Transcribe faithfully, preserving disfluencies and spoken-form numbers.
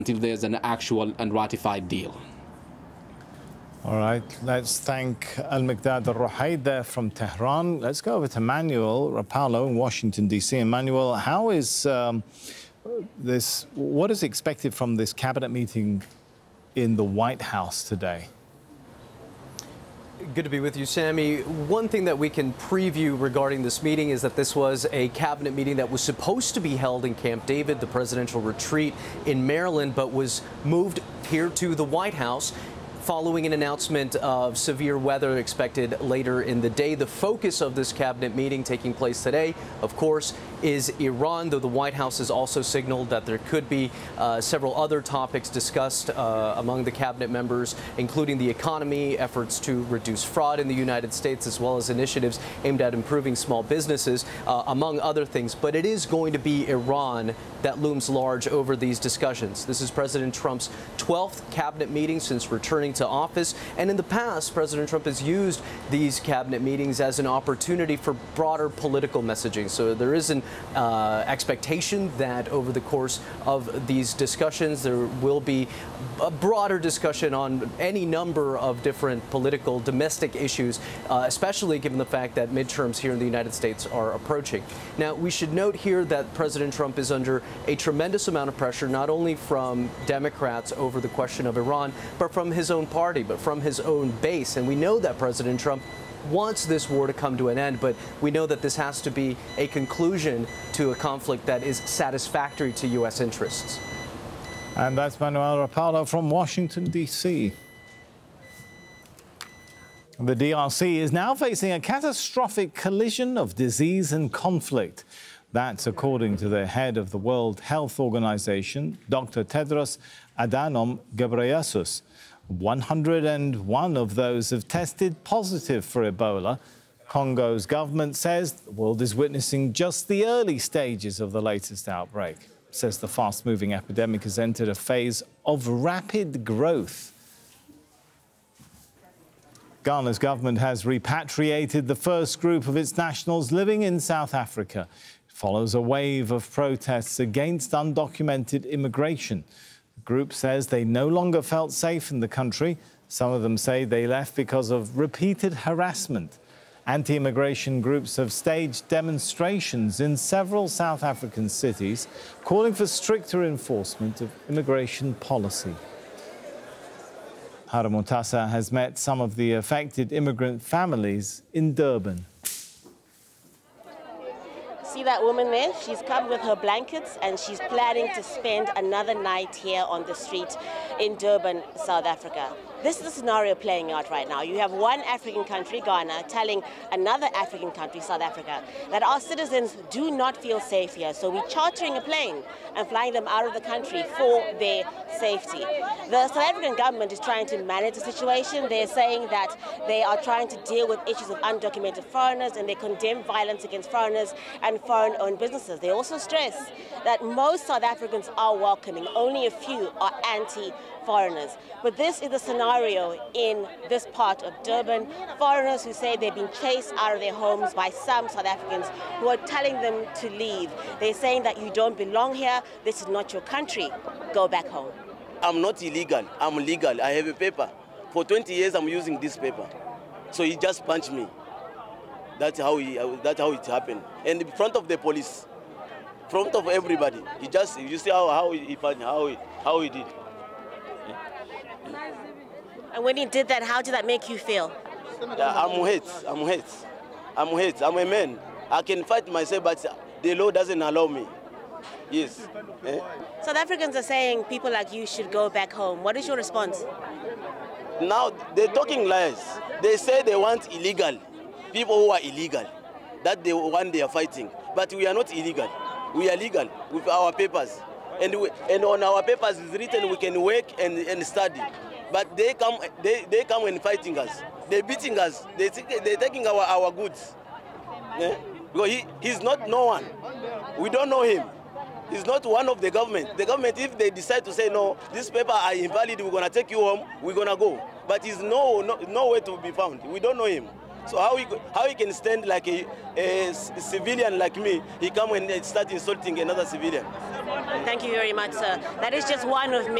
until there's an actual and ratified deal. All right, let's thank Al-Miqdad Al-Ruhayd there from Tehran. Let's go over to Manuel Rapallo in Washington, D C. Emmanuel, how is um, this, what is expected from this cabinet meeting in the White House today? Good to be with you, Sammy. One thing that we can preview regarding this meeting is that this was a cabinet meeting that was supposed to be held in Camp David, the presidential retreat in Maryland, but was moved here to the White House following an announcement of severe weather expected later in the day. The focus of this cabinet meeting taking place today, of course, is Iran, though the White House has also signaled that there could be uh, several other topics discussed uh, among the cabinet members, including the economy, efforts to reduce fraud in the United States, as well as initiatives aimed at improving small businesses, uh, among other things. But it is going to be Iran that looms large over these discussions. This is President Trump's twelfth cabinet meeting since returning to office. And in the past, President Trump has used these cabinet meetings as an opportunity for broader political messaging. So there is an uh, expectation that over the course of these discussions, there will be a broader discussion on any number of different political domestic issues, uh, especially given the fact that midterms here in the United States are approaching. Now, we should note here that President Trump is under a tremendous amount of pressure, not only from Democrats over the question of Iran, but from his own party, but from his own base. And we know that President Trump wants this war to come to an end, but we know that this has to be a conclusion to a conflict that is satisfactory to U S interests. And that's Manuel Rapallo from Washington, D C. The D R C is now facing a catastrophic collision of disease and conflict. That's according to the head of the World Health Organization, Doctor Tedros Adhanom Ghebreyesus. one hundred and one of those have tested positive for Ebola. Congo's government says the world is witnessing just the early stages of the latest outbreak. It says the fast-moving epidemic has entered a phase of rapid growth. Ghana's government has repatriated the first group of its nationals living in South Africa. It follows a wave of protests against undocumented immigration. The group says they no longer felt safe in the country. Some of them say they left because of repeated harassment. Anti-immigration groups have staged demonstrations in several South African cities, calling for stricter enforcement of immigration policy. Hara Montasa has met some of the affected immigrant families in Durban. See that woman there? She's come with her blankets and she's planning to spend another night here on the street in Durban, South Africa. This is the scenario playing out right now. You have one African country, Ghana, telling another African country, South Africa, that our citizens do not feel safe here. So we're chartering a plane and flying them out of the country for their safety. The South African government is trying to manage the situation. They're saying that they are trying to deal with issues of undocumented foreigners, and they condemn violence against foreigners and foreign-owned businesses. They also stress that most South Africans are welcoming. Only a few are anti-foreigners. But this is the scenario in this part of Durban. Foreigners who say they've been chased out of their homes by some South Africans who are telling them to leave. They're saying that you don't belong here, this is not your country, go back home. I'm not illegal, I'm legal, I have a paper. For twenty years I'm using this paper. So he just punched me. That's how, he, that's how it happened. And in front of the police, in front of everybody, he just, you see how, how he punched, how he, how he did. And when he did that, how did that make you feel? Yeah, I'm hate, I'm hate, I'm hate, I'm a man. I can fight myself, but the law doesn't allow me. Yes. Eh? South Africans are saying people like you should go back home. What is your response? Now, they're talking lies. They say they want illegal, people who are illegal. That's the one they are fighting. But we are not illegal. We are legal with our papers. And, we, and on our papers it's written we can work and, and study. But they come, they, they come and fighting us. They're beating us. They, they're taking our, our goods. Yeah? Because he, he's not no one. We don't know him. He's not one of the government. The government, if they decide to say, no, this paper are invalid, we're going to take you home, we're going to go. But he's no, no, nowhere to be found. We don't know him. So how he, how he can stand like a, a civilian like me, he come and start insulting another civilian? Thank you very much, sir. That is just one of many.